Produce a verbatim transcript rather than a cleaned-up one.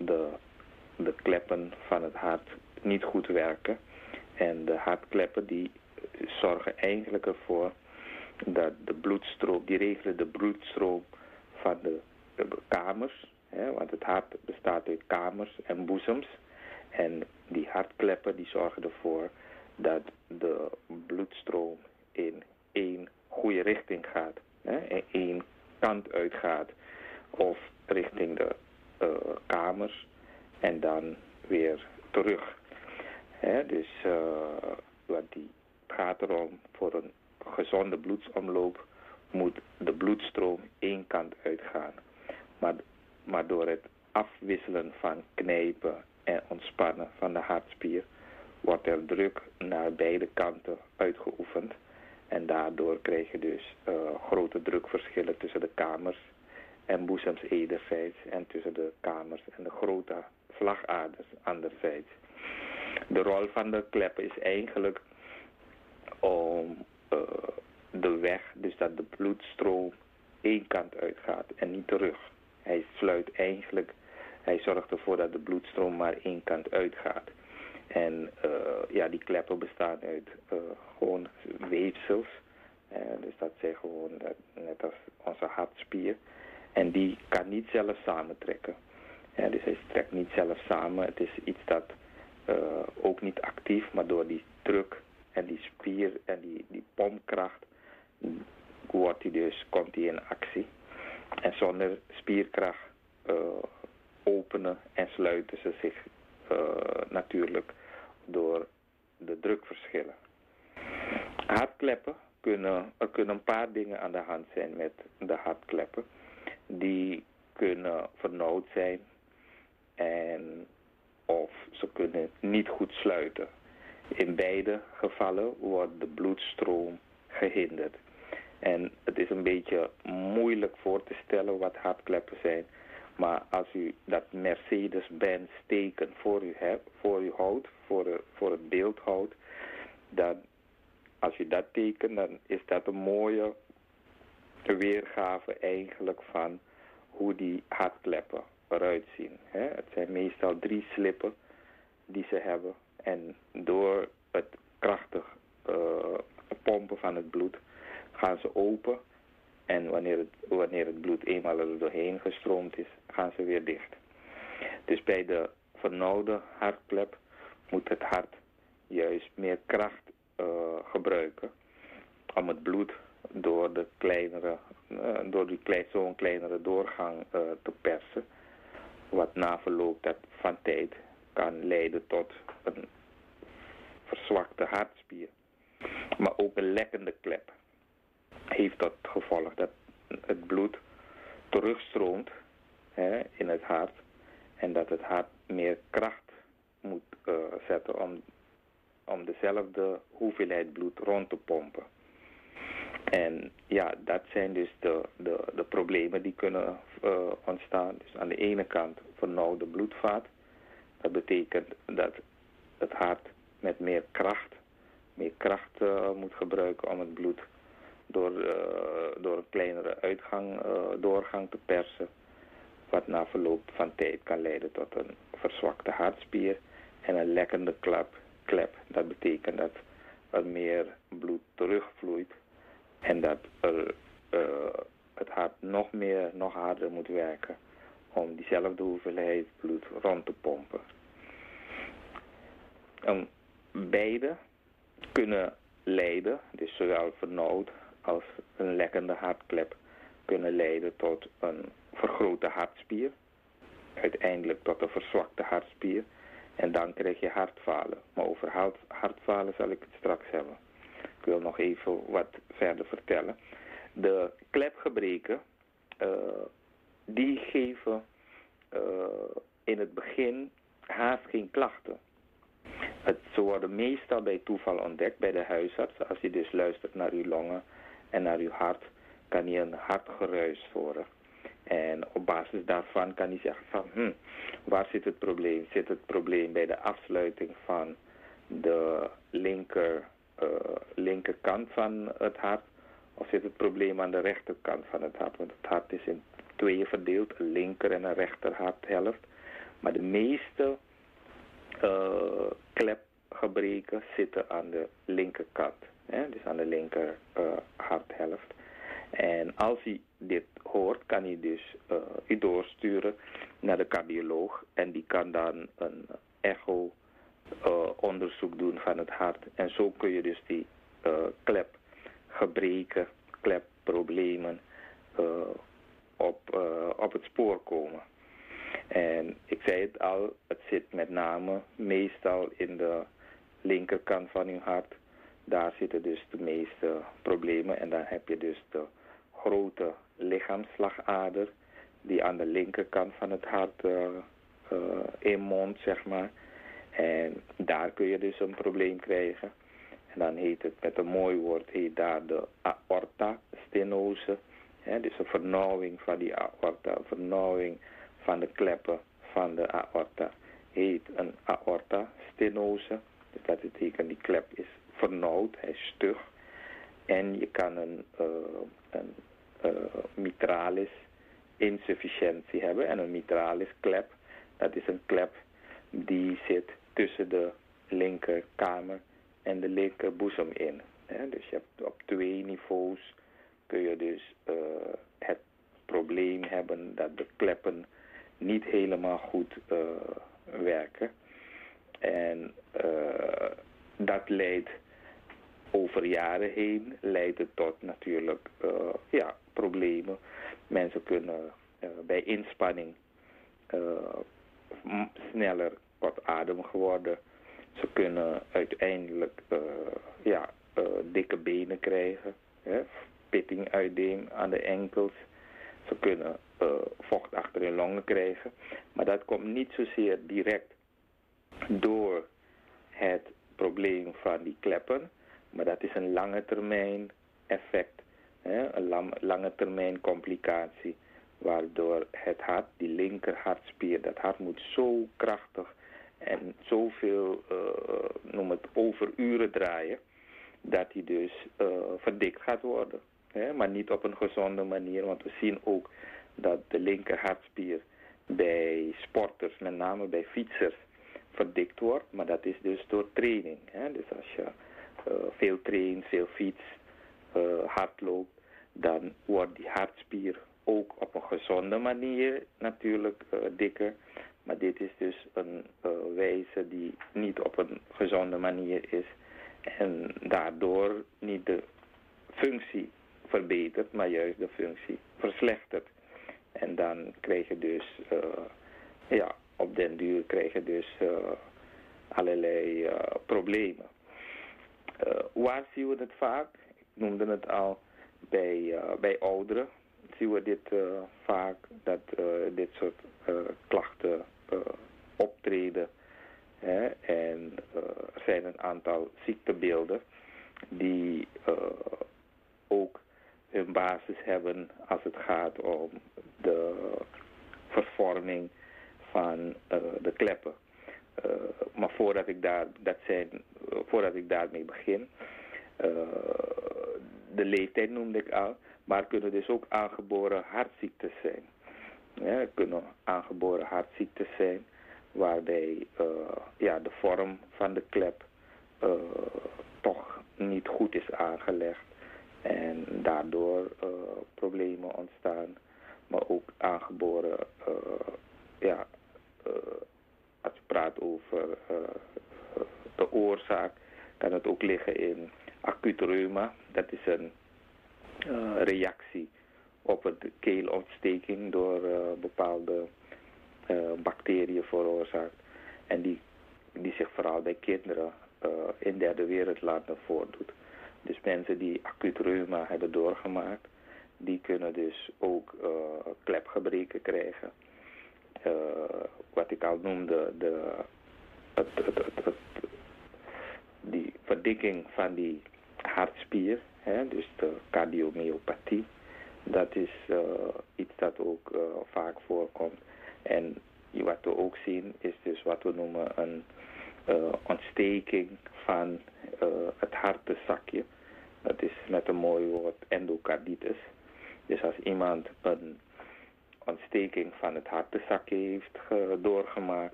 de, de kleppen van het hart niet goed werken. En de hartkleppen die zorgen eigenlijk ervoor dat de bloedstroom, die regelen de bloedstroom van de, de kamers. Hè, want het hart bestaat uit kamers en boezems. En die hartkleppen die zorgen ervoor dat de bloedstroom in één goede richting gaat. Hè, in één kant uitgaat. Of richting de uh, kamers en dan weer terug. Hè, dus uh, want die, het gaat erom, voor een gezonde bloedsomloop moet de bloedstroom één kant uitgaan. Maar, maar door het afwisselen van knijpen en ontspannen van de hartspier wordt er druk naar beide kanten uitgeoefend. En daardoor krijg je dus uh, grote drukverschillen tussen de kamers en boezems enerzijds en tussen de kamers en de grote slagaders anderzijds. De rol van de kleppen is eigenlijk om uh, de weg, dus dat de bloedstroom één kant uitgaat en niet terug. Hij sluit eigenlijk, hij zorgt ervoor dat de bloedstroom maar één kant uitgaat. En uh, ja, die kleppen bestaan uit uh, gewoon weefsels. Uh, dus dat zijn gewoon dat, net als onze hartspier. En die kan niet zelf samentrekken. Ja, dus hij trekt niet zelf samen. Het is iets dat uh, ook niet actief, maar door die druk en die spier en die, die pompkracht wordt die dus, komt hij in actie. En zonder spierkracht uh, openen en sluiten ze zich uh, natuurlijk door de drukverschillen. Hartkleppen kunnen, er kunnen een paar dingen aan de hand zijn met de hartkleppen. Die kunnen vernauwd zijn en of ze kunnen niet goed sluiten. In beide gevallen wordt de bloedstroom gehinderd. En het is een beetje moeilijk voor te stellen wat hartkleppen zijn. Maar als u dat Mercedes-Benz teken voor u, hebt, voor u houdt, voor, voor het beeld houdt, dan als u dat tekent, dan is dat een mooie weergave eigenlijk van hoe die hartkleppen eruit zien. Het zijn meestal drie slippen die ze hebben. En door het krachtig uh, pompen van het bloed gaan ze open. En wanneer het, wanneer het bloed eenmaal er doorheen gestroomd is, gaan ze weer dicht. Dus bij de vernauwde hartklep moet het hart juist meer kracht uh, gebruiken om het bloed door de kleinere, uh, door die klein, zo'n kleinere doorgang uh, te persen. Wat na verloop dat van tijd kan leiden tot een verzwakte hartspier. Maar ook een lekkende klep heeft tot gevolg dat het bloed terugstroomt hè, in het hart. En dat het hart meer kracht moet uh, zetten om, om dezelfde hoeveelheid bloed rond te pompen. En ja, dat zijn dus de, de, de problemen die kunnen uh, ontstaan. Dus aan de ene kant vernauwde bloedvaat. Dat betekent dat het hart met meer kracht, meer kracht uh, moet gebruiken om het bloed door, uh, door een kleinere uitgang, uh, doorgang te persen. Wat na verloop van tijd kan leiden tot een verzwakte hartspier en een lekkende klep. klep. Dat betekent dat er meer bloed terugvloeit en dat er, uh, het hart nog meer, nog harder moet werken om diezelfde hoeveelheid bloed rond te pompen. En beide kunnen leiden, dus zowel vernauwd als een lekkende hartklep, kunnen leiden tot een vergrote hartspier, uiteindelijk tot een verzwakte hartspier, en dan krijg je hartfalen. Maar over hartfalen zal ik het straks hebben. Ik wil nog even wat verder vertellen. De klepgebreken, uh, die geven uh, in het begin haast geen klachten. Het, ze worden meestal bij toeval ontdekt bij de huisarts. Als je dus luistert naar uw longen en naar uw hart, kan hij een hartgeruis horen. En op basis daarvan kan hij zeggen van, hm, waar zit het probleem? Zit het probleem bij de afsluiting van de linker, uh, linkerkant van het hart? Of zit het probleem aan de rechterkant van het hart? Want het hart is in tweeën verdeeld, een linker en een rechter harthelft. Maar de meeste uh, klepgebreken zitten aan de linkerkant. Hè? Dus aan de linker uh, harthelft. En als hij dit hoort, kan hij dus uh, u doorsturen naar de cardioloog. En die kan dan een echo uh, onderzoek doen van het hart. En zo kun je dus die uh, klepgebreken, klepproblemen uh, op, uh, op het spoor komen. En ik zei het al, het zit met name meestal in de linkerkant van uw hart. Daar zitten dus de meeste problemen. En dan heb je dus de grote lichaamsslagader die aan de linkerkant van het hart uh, uh, inmondt, zeg maar. En daar kun je dus een probleem krijgen. En dan heet het, met een mooi woord, heet daar de aortastenose. Hè, dus een vernauwing van die aorta, een vernauwing van de kleppen van de aorta. Heet een aortastenose. Dus dat betekent die klep is vernauwd, hij is stug. En je kan een, uh, een uh, mitralis insufficiëntie hebben. En een mitralis klep, dat is een klep die zit tussen de linkerkamer en de linkerboezem in. Ja, dus je hebt op twee niveaus kun je dus uh, het probleem hebben dat de kleppen niet helemaal goed uh, werken. En uh, dat leidt over jaren heen leidt het tot natuurlijk uh, ja, problemen. Mensen kunnen uh, bij inspanning uh, m- sneller kortademig worden. Ze kunnen uiteindelijk uh, ja, uh, dikke benen krijgen, hè, pitting uitdeen aan de enkels. Ze kunnen uh, vocht achter hun longen krijgen. Maar dat komt niet zozeer direct door het probleem van die kleppen. Maar dat is een lange termijn effect. Hè? Een lang, lange termijn complicatie. Waardoor het hart, die linker hartspier, dat hart moet zo krachtig en zoveel, uh, noem het, overuren draaien. Dat hij dus uh, verdikt gaat worden. Hè? Maar niet op een gezonde manier. Want we zien ook dat de linker hartspier bij sporters, met name bij fietsers, verdikt wordt. Maar dat is dus door training. Hè? Dus als je uh, veel traint, veel fietst, uh, hard loopt, dan wordt die hartspier ook op een gezonde manier natuurlijk uh, dikker. Maar dit is dus een uh, wijze die niet op een gezonde manier is. En daardoor niet de functie verbetert, maar juist de functie verslechtert. En dan krijg je dus, uh, ja, op den duur krijg je dus uh, allerlei uh, problemen. Uh, waar zien we het vaak? Ik noemde het al, bij, uh, bij ouderen zien we dit uh, vaak, dat uh, dit soort uh, klachten uh, optreden. Hè? En uh, er zijn een aantal ziektebeelden die uh, ook hun basis hebben als het gaat om de vervorming van uh, de kleppen. Uh, maar voordat ik, daar, dat zijn, uh, voordat ik daarmee begin, uh, de leeftijd noemde ik al, maar kunnen dus ook aangeboren hartziektes zijn. Ja, er kunnen aangeboren hartziektes zijn waarbij uh, ja, de vorm van de klep uh, toch niet goed is aangelegd en daardoor uh, problemen ontstaan, maar ook aangeboren, uh, ja, uh, als je praat over uh, de oorzaak, kan het ook liggen in acute reuma. Dat is een uh, reactie op een keelontsteking door uh, bepaalde uh, bacteriën veroorzaakt. En die, die zich vooral bij kinderen uh, in derde wereldlanden voordoet. Dus mensen die acuut reuma hebben doorgemaakt, die kunnen dus ook uh, klepgebreken krijgen. Uh, wat ik al noemde, de, het, het, het, het, die verdikking van die hartspier, hè, dus de cardiomyopathie, dat is uh, iets dat ook uh, vaak voorkomt. En wat we ook zien is dus wat we noemen een uh, ontsteking van uh, het hartenzakje. Dat is met een mooi woord endocarditis. Dus als iemand een ontsteking van het hartenzakje heeft ge- doorgemaakt.